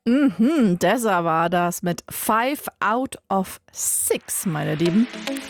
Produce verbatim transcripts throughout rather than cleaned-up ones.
Mhm, Deza war das mit Five out of Six, meine Lieben.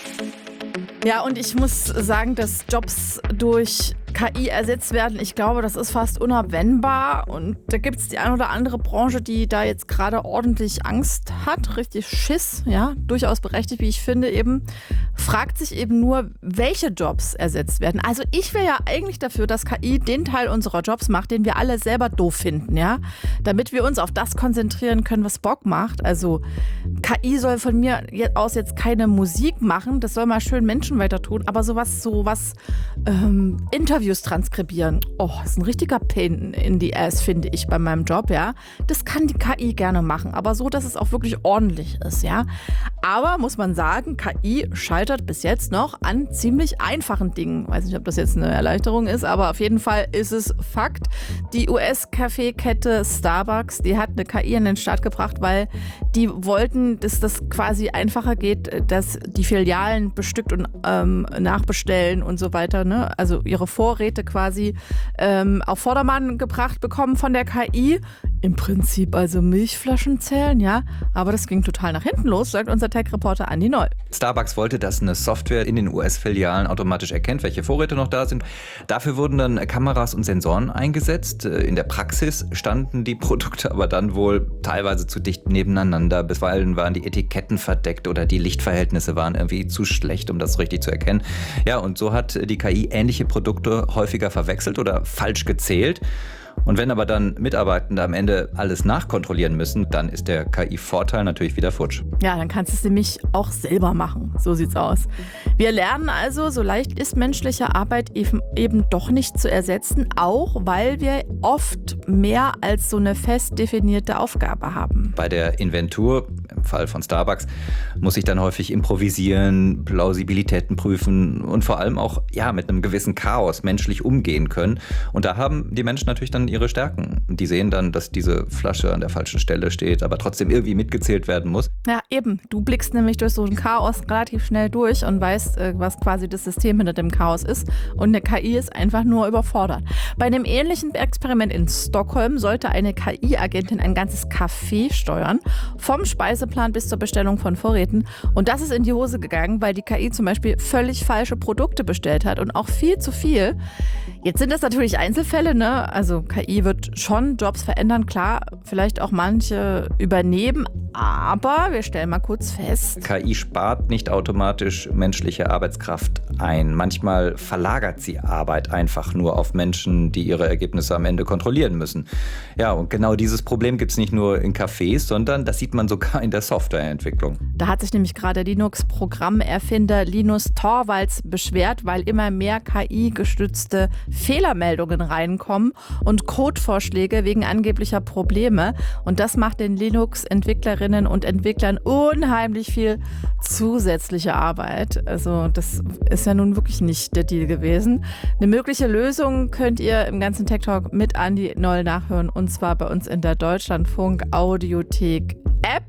Ja, und ich muss sagen, dass Jobs durch K I ersetzt werden, ich glaube, das ist fast unabwendbar. Und da gibt es die eine oder andere Branche, die da jetzt gerade ordentlich Angst hat, richtig Schiss, ja, durchaus berechtigt, wie ich finde, eben. Fragt sich eben nur, welche Jobs ersetzt werden. Also ich wäre ja eigentlich dafür, dass K I den Teil unserer Jobs macht, den wir alle selber doof finden, ja, damit wir uns auf das konzentrieren können, was Bock macht. Also K I soll von mir aus jetzt keine Musik machen, das soll mal schön Menschen weiter tun, aber sowas, sowas, ähm, Interviews transkribieren, oh, ist ein richtiger Pain in the Ass, finde ich, bei meinem Job, ja. Das kann die K I gerne machen, aber so, dass es auch wirklich ordentlich ist, ja. Aber muss man sagen, K I scheitert bis jetzt noch an ziemlich einfachen Dingen. Weiß nicht, ob das jetzt eine Erleichterung ist, aber auf jeden Fall ist es Fakt. Die U S-Kaffeekette Starbucks, die hat eine K I an den Start gebracht, weil die wollten, dass das quasi einfacher geht, dass die Filialen bestückt und ähm, nachbestellen und so weiter, ne? Also ihre Vorräte quasi ähm, auf Vordermann gebracht bekommen von der K I. Im Prinzip also Milchflaschen zählen, ja. Aber das ging total nach hinten los, sagt unser Tech-Reporter Andi Noll. Starbucks wollte, dass eine Software in den U S-Filialen automatisch erkennt, welche Vorräte noch da sind. Dafür wurden dann Kameras und Sensoren eingesetzt. In der Praxis standen die Produkte aber dann wohl teilweise zu dicht nebeneinander. Bisweilen waren die Etiketten verdeckt oder die Lichtverhältnisse waren irgendwie zu schlecht, um das richtig zu erkennen. Ja, und so hat die K I ähnliche Produkte häufiger verwechselt oder falsch gezählt. Und wenn aber dann Mitarbeitende am Ende alles nachkontrollieren müssen, dann ist der K I-Vorteil natürlich wieder futsch. Ja, dann kannst du es nämlich auch selber machen. So sieht's aus. Wir lernen also, so leicht ist menschliche Arbeit eben, eben doch nicht zu ersetzen, auch weil wir oft mehr als so eine fest definierte Aufgabe haben. Bei der Inventur, im Fall von Starbucks, muss ich dann häufig improvisieren, Plausibilitäten prüfen und vor allem auch ja, mit einem gewissen Chaos menschlich umgehen können. Und da haben die Menschen natürlich dann ihre Stärken. Die sehen dann, dass diese Flasche an der falschen Stelle steht, aber trotzdem irgendwie mitgezählt werden muss. Ja, eben. Du blickst nämlich durch so ein Chaos relativ schnell durch und weißt, was quasi das System hinter dem Chaos ist. Und eine K I ist einfach nur überfordert. Bei einem ähnlichen Experiment in Stockholm sollte eine K I-Agentin ein ganzes Café steuern, vom Speiseplan bis zur Bestellung von Vorräten. Und das ist in die Hose gegangen, weil die K I zum Beispiel völlig falsche Produkte bestellt hat und auch viel zu viel. Jetzt sind das natürlich Einzelfälle, ne? Also K I wird schon Jobs verändern, klar, vielleicht auch manche übernehmen, aber wir stellen mal kurz fest. K I spart nicht automatisch menschliche Arbeitskraft ein. Manchmal verlagert sie Arbeit einfach nur auf Menschen, die ihre Ergebnisse am Ende kontrollieren müssen. Ja, und genau dieses Problem gibt es nicht nur in Cafés, sondern das sieht man sogar in der Softwareentwicklung. Da hat sich nämlich gerade Linux-Programmerfinder Linus Torvalds beschwert, weil immer mehr K I-gestützte Fehlermeldungen reinkommen und Codevorschläge wegen angeblicher Probleme. Und das macht den Linux-Entwicklerinnen und Entwicklern unheimlich viel zusätzliche Arbeit. Also das ist ja nun wirklich nicht der Deal gewesen. Eine mögliche Lösung könnt ihr im ganzen Tech Talk mit Andi Noll nachhören, und zwar bei uns in der Deutschlandfunk Audiothek App.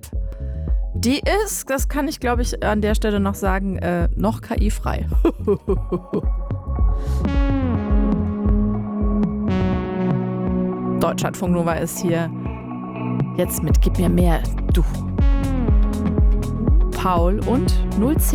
Die ist, das kann ich glaube ich an der Stelle noch sagen, äh, noch K I-frei. Deutschlandfunk Nova ist hier jetzt mit Gib mir mehr, du. Paul und null zehn.